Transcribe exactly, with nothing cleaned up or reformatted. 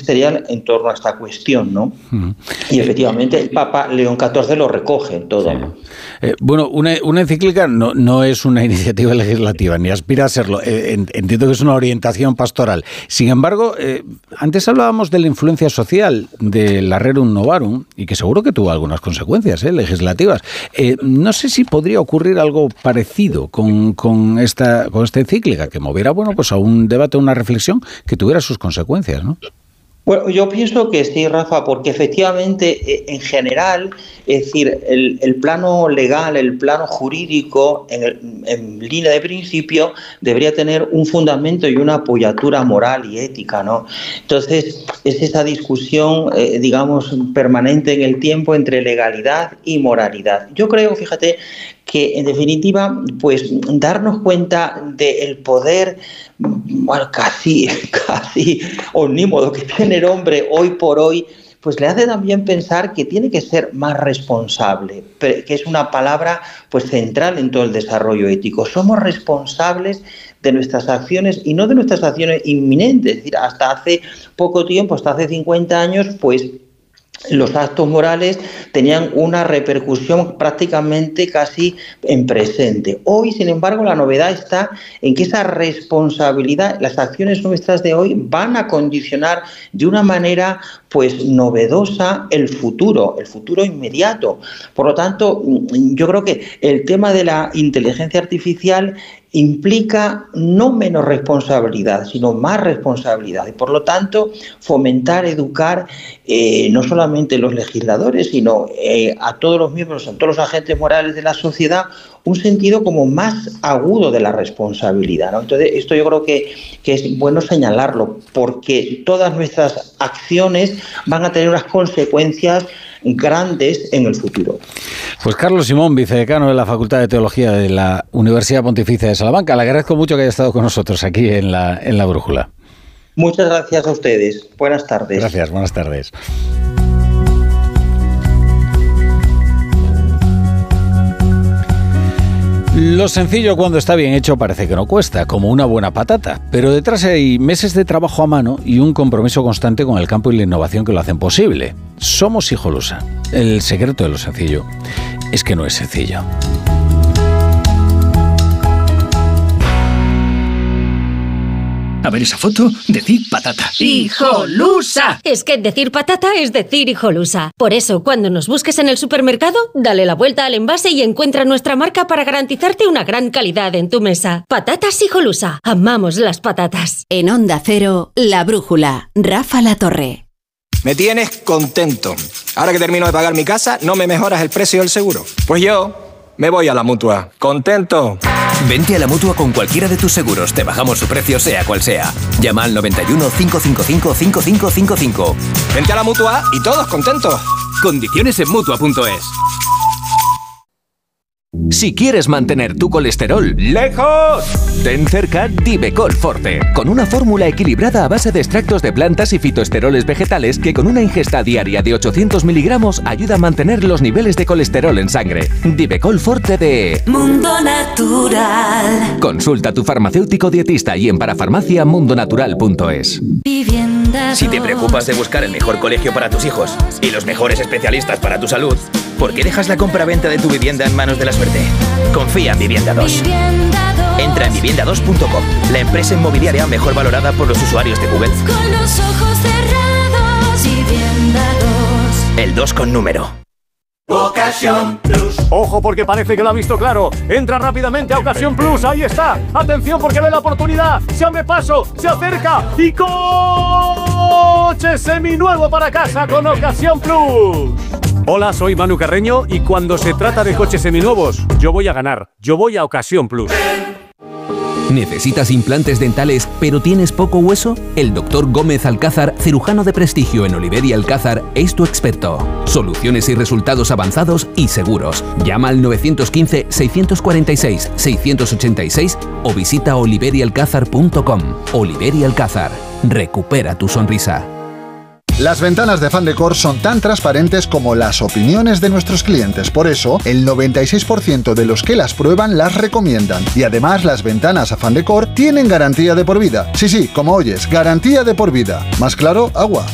magisterial en torno a esta cuestión, ¿no? Mm. Y efectivamente el Papa León catorce lo recoge todo. Sí. Eh, bueno, una, una encíclica no, no es una iniciativa legislativa, ni aspira a serlo. Eh, entiendo que es una orientación pastoral. Sin embargo, eh, antes hablábamos de la influencia social de la Rerum Novarum, y que seguro que tuvo algunas consecuencias eh, legislativas. Eh, no sé si podría ocurrir algo parecido con, con, esta, con esta encíclica, que moviera bueno, pues a un debate, a una reflexión que tuviera sus consecuencias, ¿no? Bueno, yo pienso que sí, Rafa, porque efectivamente, en general, es decir, el, el plano legal, el plano jurídico, en, el, en línea de principio, debería tener un fundamento y una apoyatura moral y ética, ¿no? Entonces, es esa discusión, eh, digamos, permanente en el tiempo entre legalidad y moralidad. Yo creo, fíjate, que en definitiva, pues darnos cuenta del poder, bueno, casi, casi omnímodo que tiene el hombre hoy por hoy, pues le hace también pensar que tiene que ser más responsable, que es una palabra pues central en todo el desarrollo ético. Somos responsables de nuestras acciones y no de nuestras acciones inminentes. Es decir, hasta hace poco tiempo, hasta hace cincuenta años, pues los actos morales tenían una repercusión prácticamente casi en presente. Hoy, sin embargo, la novedad está en que esa responsabilidad, las acciones nuestras de hoy van a condicionar de una manera pues novedosa el futuro, el futuro inmediato. Por lo tanto, yo creo que el tema de la inteligencia artificial implica no menos responsabilidad, sino más responsabilidad. Y por lo tanto, fomentar, educar, eh, no solamente los legisladores, sino eh, a todos los miembros, a todos los agentes morales de la sociedad, un sentido como más agudo de la responsabilidad, ¿no? Entonces, esto yo creo que, que es bueno señalarlo, porque todas nuestras acciones van a tener unas consecuencias grandes en el futuro. Pues Carlos Simón, vicedecano de la Facultad de Teología de la Universidad Pontificia de Salamanca, le agradezco mucho que haya estado con nosotros aquí en la, en la Brújula. Muchas gracias a ustedes. Buenas tardes. Gracias, buenas tardes. Lo sencillo cuando está bien hecho parece que no cuesta, como una buena patata, pero detrás hay meses de trabajo a mano y un compromiso constante con el campo y la innovación que lo hacen posible. Somos Hijolusa. El secreto de lo sencillo es que no es sencillo. A ver esa foto, decir patata. ¡Hijolusa! Es que decir patata es decir Hijolusa. Por eso, cuando nos busques en el supermercado, dale la vuelta al envase y encuentra nuestra marca para garantizarte una gran calidad en tu mesa. Patatas Hijolusa. Amamos las patatas. En Onda Cero, La Brújula. Rafa La Torre. Me tienes contento. Ahora que termino de pagar mi casa, ¿no me mejoras el precio del seguro? Pues yo me voy a la Mutua. ¡Contento! Vente a la Mutua con cualquiera de tus seguros. Te bajamos su precio sea cual sea. Llama al noventa y uno, cinco cinco cinco, cinco cinco cinco cinco. Vente a la Mutua y todos contentos. Condiciones en Mutua punto es. Si quieres mantener tu colesterol lejos, ten cerca Divecol Forte, con una fórmula equilibrada a base de extractos de plantas y fitoesteroles vegetales que con una ingesta diaria de ochocientos miligramos ayuda a mantener los niveles de colesterol en sangre. Divecol Forte de Mundo Natural. Consulta a tu farmacéutico dietista y en parafarmacia mundo natural punto es. Vivienda Si te preocupas de buscar el mejor colegio para tus hijos y los mejores especialistas para tu salud, ¿por qué dejas la compra-venta de tu vivienda en manos de la suerte? Confía en Vivienda dos. Entra en vivienda dos punto com, la empresa inmobiliaria mejor valorada por los usuarios de Google. Con los ojos cerrados, Vivienda dos. El dos con número. Ocasión Plus. Ojo, porque parece que lo ha visto claro. Entra rápidamente a Ocasión Plus. Ahí está. Atención, porque ve la oportunidad. Se abre paso, se acerca y coche seminuevo para casa con Ocasión Plus. Hola, soy Manu Carreño y cuando se trata de coches seminuevos, yo voy a ganar. Yo voy a Ocasión Plus. ¿Necesitas implantes dentales pero tienes poco hueso? El doctor Gómez Alcázar, cirujano de prestigio en Oliver y Alcázar, es tu experto. Soluciones y resultados avanzados y seguros. Llama al nueve uno cinco, seis cuatro seis, seis ocho seis o visita oliver y alcázar punto com. Oliver y Alcázar. Recupera tu sonrisa. Las ventanas de Afán Decor son tan transparentes como las opiniones de nuestros clientes. Por eso, el noventa y seis por ciento de los que las prueban las recomiendan. Y además, las ventanas Afán Decor tienen garantía de por vida. Sí, sí, como oyes, garantía de por vida. Más claro, agua.